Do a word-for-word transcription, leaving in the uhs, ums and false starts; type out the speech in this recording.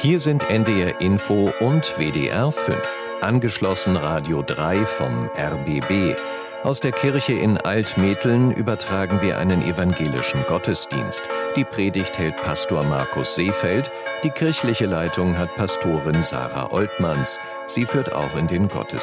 Hier sind N D R Info und W D R fünf. Angeschlossen Radio drei vom R B B. Aus der Kirche in Altmetheln übertragen wir einen evangelischen Gottesdienst. Die Predigt hält Pastor Markus Seefeld. Die kirchliche Leitung hat Pastorin Sarah Oltmanns. Sie führt auch in den Gottesdienst.